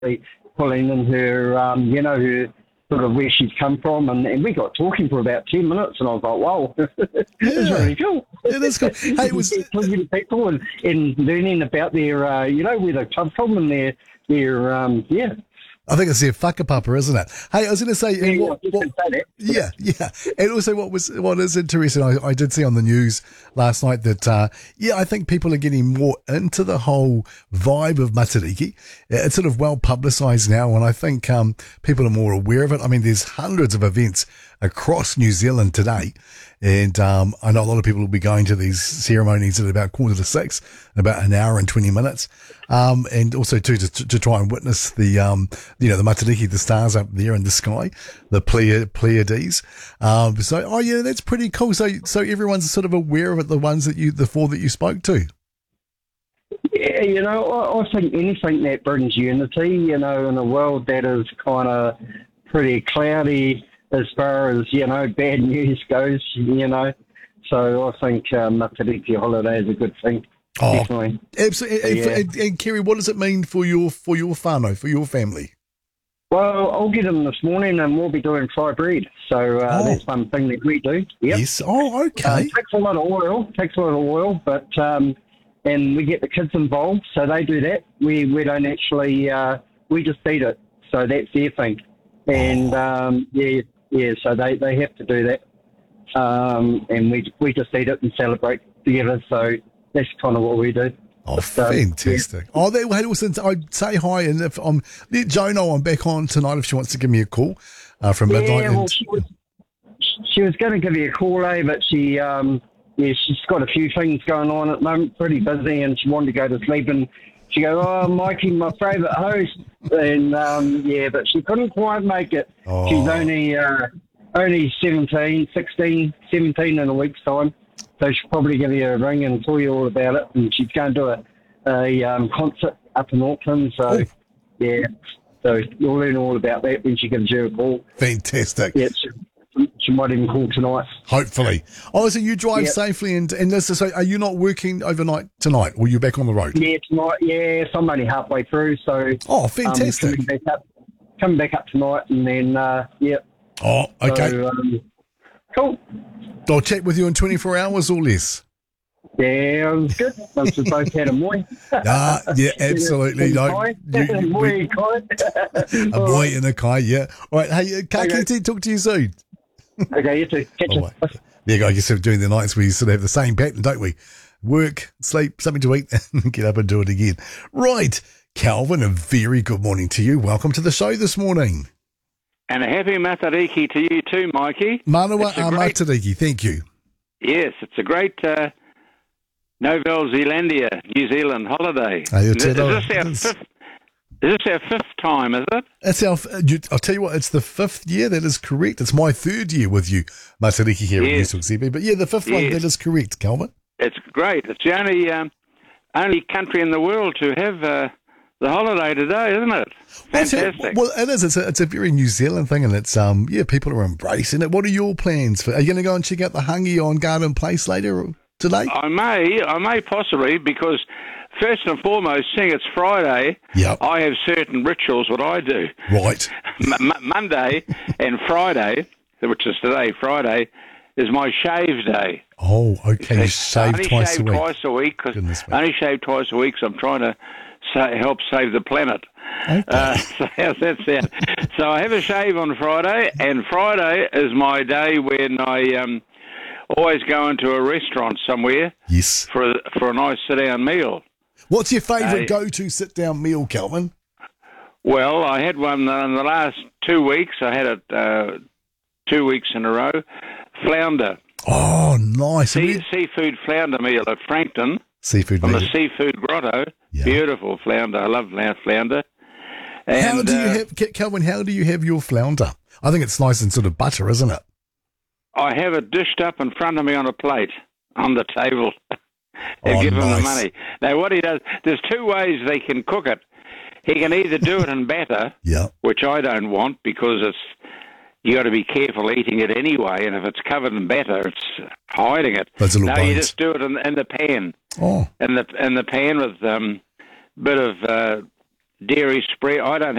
pulling in her, her sort of where she's come from, and we got talking for about 10 minutes, and I was like, wow, it's Yeah, really cool. it is cool. Hey, it was. Talking to people and learning about their, where they come from and their. I think it's their whakapapa, isn't it? Hey, I was going to say, and Yeah, I was just gonna say that. yeah, and also what is interesting, I did see on the news last night that I think people are getting more into the whole vibe of Matariki. It's sort of well publicised now, and I think people are more aware of it. I mean, there's hundreds of events across New Zealand today, and I know a lot of people will be going to these ceremonies at about 5:45, in about an hour and 20 minutes, and also too to try and witness the the Matariki, the stars up there in the sky, the Pleiades. That's pretty cool. So everyone's sort of aware of it. The four that you spoke to. Yeah, I think anything that brings unity, in a world that is kind of pretty cloudy as far as, bad news goes, So I think Matariki holiday is a good thing, definitely. Absolutely. Yeah. And Kerry, what does it mean for your whānau, for your family? Well, I'll get them this morning and we'll be doing fry bread. So that's one thing that we do. Yep. Yes. Oh, okay. It takes a lot of oil, but and we get the kids involved, so they do that. We don't actually, we just eat it. So that's their thing. And, so they have to do that. And we just eat it and celebrate together. So that's kind of what we do. Oh, fantastic. Yeah. I'd say hi, and if let Jo know I'm back on tonight if she wants to give me a call from midnight. Yeah, well, she was going to give you a call, but she's got a few things going on at the moment, pretty busy, and she wanted to go to sleep, and she goes, oh, Mikey, my favourite host, and but she couldn't quite make it. Oh. She's only 17 in a week's time. So she'll probably give you a ring and tell you all about it. And she's going to do a concert up in Auckland. So, so you'll learn all about that when she gives you a call. Fantastic. Yeah, she might even call tonight. Hopefully. Oh, so you drive safely. And listen, so are you not working overnight tonight, or are you back on the road? Yeah, tonight. Yeah, so I'm only halfway through. So fantastic. Coming back up tonight and then, Oh, okay. So, cool. I'll chat with you in 24 hours or less. Yeah, it was good. Once we both had a moi. Yeah, absolutely. A moi and a kai, yeah. All right, hey, Kakiti, talk to you soon. Okay, you too. Catch you. There you go. You're sort of doing the nights we sort of have the same pattern, don't we? Work, sleep, something to eat, and get up and do it again. Right, Calvin, a very good morning to you. Welcome to the show this morning. And a happy Matariki to you too, Mikey. Manawa Matariki, thank you. Yes, it's a great Nouvelle Zealandia, New Zealand holiday. Is this our fifth time, is it? It's I'll tell you what, it's the fifth year, that is correct. It's my third year with you, Matariki, here at News Talk ZB. But yeah, the fifth one, that is correct, Calvin. It's great. It's the only country in the world to have the holiday today, isn't it? Fantastic. Well, it is. It's a very New Zealand thing, and it's people are embracing it. What are your plans for? Are you going to go and check out the Hangi on Garden Place later today? I may possibly, because first and foremost, seeing it's Friday, I have certain rituals what I do. Right. Monday and Friday, which is today, Friday, is my shave day. Oh, okay. You shave twice a week. Only shave twice a week, so I'm trying to help save the planet. Okay. So how's that sound? So I have a shave on Friday, and Friday is my day when I always go into a restaurant somewhere. Yes. For a nice sit-down meal. What's your favourite go-to sit-down meal, Calvin? Well, I had one in the last 2 weeks. I had it 2 weeks in a row. Flounder. Oh, nice. Seafood flounder meal at Frankton. Seafood from the Seafood Grotto. Yeah. Beautiful flounder. I love flounder. And, how do you have, Calvin, how do you have your flounder? I think it's nice and sort of butter, isn't it? I have it dished up in front of me on a plate on the table. Give him the money. Now, what he does, there's two ways they can cook it. He can either do it in batter, which I don't want because you got to be careful eating it anyway, and if it's covered in batter, it's hiding it. You just do it in the pan. Oh. In the pan with bit of dairy spread. I don't